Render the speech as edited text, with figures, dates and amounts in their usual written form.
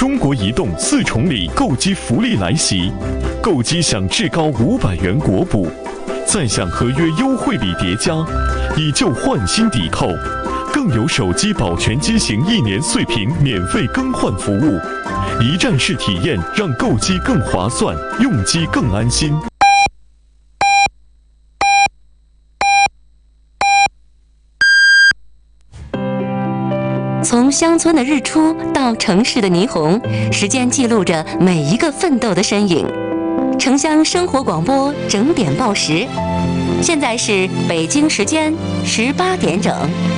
中国移动4重礼购机福利来袭，购机享至高500元国补，再享合约优惠礼叠加，以旧换新抵扣，更有手机保全机型1年碎屏免费更换服务，一站式体验让购机更划算，用机更安心。 从乡村的日出到城市的霓虹，时间记录着每一个奋斗的身影。城乡生活广播整点报时，现在是北京时间18点整。